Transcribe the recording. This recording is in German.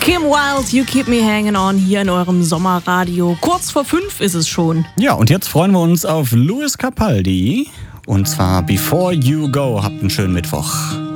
Kim Wilde, You Keep Me Hanging On hier in eurem Sommerradio. Kurz vor 5 ist es schon. Ja, und jetzt freuen wir uns auf Lewis Capaldi. Und zwar Before You Go. Habt einen schönen Mittwoch.